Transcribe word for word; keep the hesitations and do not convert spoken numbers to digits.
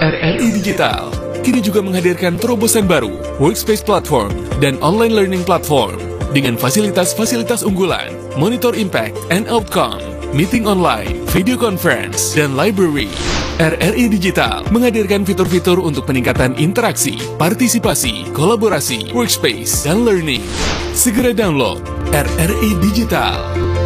R R I Digital kini juga menghadirkan terobosan baru, Workspace Platform dan Online Learning Platform dengan fasilitas-fasilitas unggulan, Monitor Impact and Outcome, Meeting Online, Video Conference, dan Library. R R I Digital menghadirkan fitur-fitur untuk peningkatan interaksi, partisipasi, kolaborasi, workspace, dan learning. Segera download R R I Digital.